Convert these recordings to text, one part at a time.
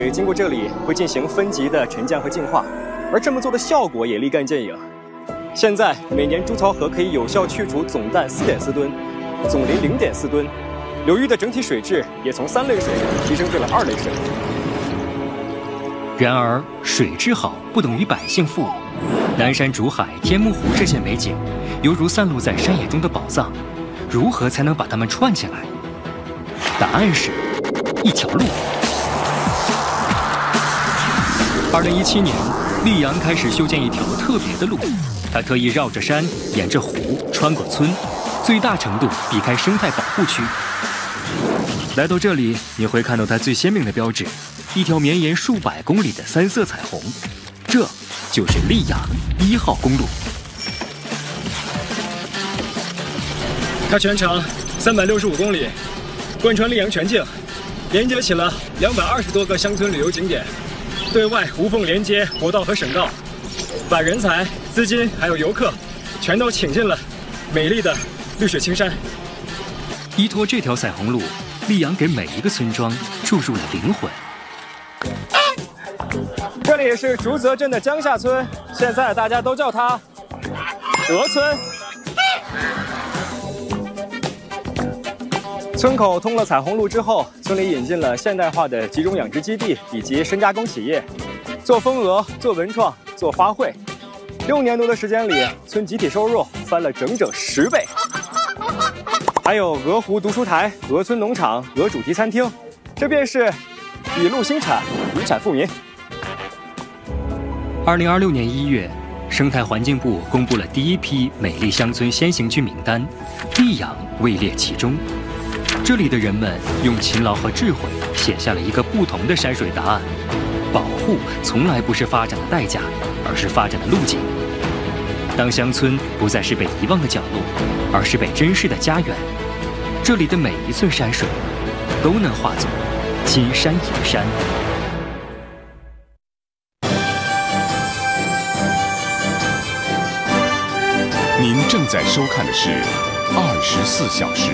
经过这里会进行分级的沉降和净化，而这么做的效果也立竿见影。现在每年朱曹河可以有效去除总氮4.4吨，总磷0.4吨，流域的整体水质也从3类水提升至了2类水。 然而，水质好不等于百姓富。南山竹海、天目湖这些美景，犹如散落在山野中的宝藏，如何才能把它们串起来？答案是一条路。2017年，溧阳开始修建一条特别的路，它特意绕着山，沿着湖，穿过村，最大程度避开生态保护区。来到这里，你会看到它最鲜明的标志，一条绵延数百公里的3色彩虹，这就是溧阳1号公路。 它全长365公里，贯穿溧阳全境，连接起了220多个乡村旅游景点，对外无缝连接国道和省道，把人才、资金还有游客全都请进了美丽的绿水青山。 依托这条彩虹路，溧阳给每一个村庄注入了灵魂。 这里是竹泽镇的江夏村，现在大家都叫它鹅村。村口通了彩虹路之后，村里引进了现代化的集中养殖基地以及深加工企业，做蜂鹅、做文创、做花卉。6年多的时间里，村集体收入翻了整整10倍。还有鹅湖读书台、鹅村农场、鹅主题餐厅，这便是以鹿兴产，以产富民。 2026年1月，生态环境部公布了第一批美丽乡村先行区名单，溧阳位列其中。这里的人们用勤劳和智慧写下了一个不同的山水答案：保护从来不是发展的代价，而是发展的路径。当乡村不再是被遗忘的角落，而是被珍视的家园，这里的每一寸山水都能化作金山银山。 您正在收看的是24小时。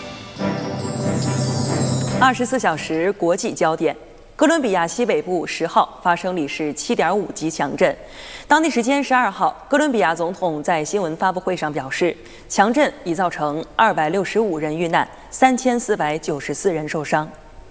24小时国际焦点：哥伦比亚西北部10号发生里氏7.5级强震。当地时间12号，哥伦比亚总统在新闻发布会上表示，强震已造成265人遇难，3494人受伤。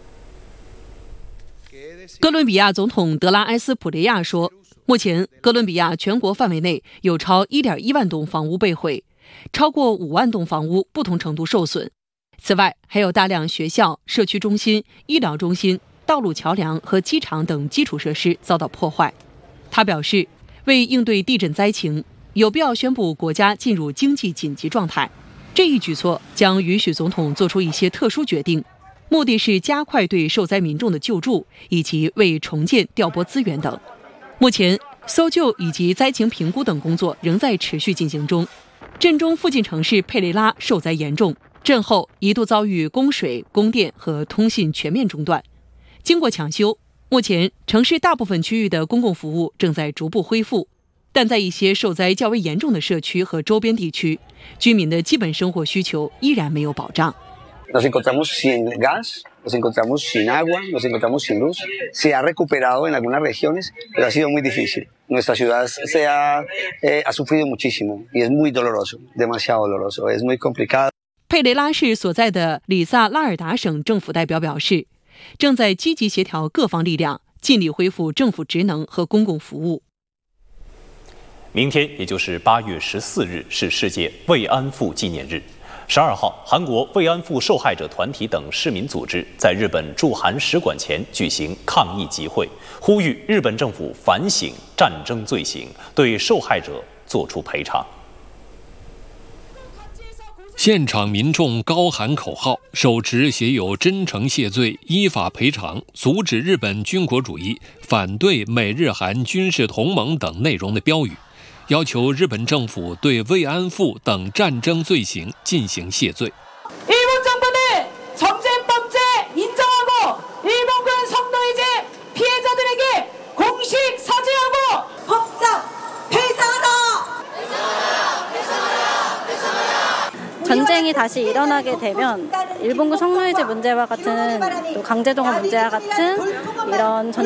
哥伦比亚总统德拉埃斯普雷亚说，目前哥伦比亚全国范围内有超1.1万栋房屋被毁，超过5万栋房屋不同程度受损。此外，还有大量学校、社区中心、医疗中心、道路桥梁和机场等基础设施遭到破坏。他表示，为应对地震灾情，有必要宣布国家进入经济紧急状态。这一举措将允许总统做出一些特殊决定，目的是加快对受灾民众的救助，以及为重建调拨资源等。目前，搜救以及灾情评估等工作仍在持续进行中。震中附近城市佩雷拉受灾严重，震后一度遭遇供水、供电和通信全面中断。经过抢修，目前城市大部分区域的公共服务正在逐步恢复，但在一些受灾较为严重的社区和周边地区，居民的基本生活需求依然没有保障。 Nos encontramos sin gas, nos encontramos sin agua, nos encontramos sin luz. Se ha recuperado en algunas regiones, pero ha sido muy difícil. Nuestra ciudad ha sufrido muchísimo y es muy doloroso, demasiado doloroso, es muy complicado. 佩雷拉市所在的里萨拉尔达省政府代表表示，正在积极协调各方力量，尽力恢复政府职能和公共服务。 明天，也就是8月14日，是世界慰安妇纪念日。12号，韩国慰安妇受害者团体等市民组织在日本驻韩使馆前举行抗议集会，呼吁日本政府反省战争罪行，对受害者作出赔偿。 现场民众高喊口号，手持写有真诚谢罪、依法赔偿、阻止日本军国主义、反对美日韩军事同盟等内容的标语，要求日本政府对慰安妇等战争罪行进行谢罪。 일본 정부는 전쟁 범죄 인정하고 일본군 성노예제 피해자들에게 공식 사죄하고 법적 배상하라. 전쟁이 다시 일어나게 되면 일본군 성노예제 문제와 같은 또 강제동원 문제와 같은 이런